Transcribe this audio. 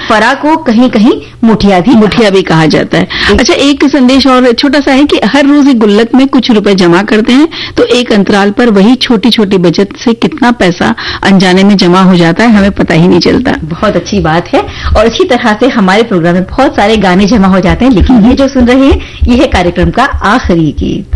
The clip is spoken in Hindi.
फरा को कहीं कहीं मुठिया भी कहा जाता है। अच्छा, एक संदेश और छोटा सा है कि हर रोज एक गुल्लक में कुछ रुपए जमा करते हैं तो एक अंतराल पर वही छोटी छोटी बचत से कितना पैसा अनजाने में जमा हो जाता है, हमें पता ही नहीं चलता। बहुत अच्छी बात है। और इसी तरह से हमारे प्रोग्राम में बहुत सारे गाने जमा हो जाते हैं, लेकिन ये जो सुन रहे हैं ये है कार्यक्रम का आखिरी गीत।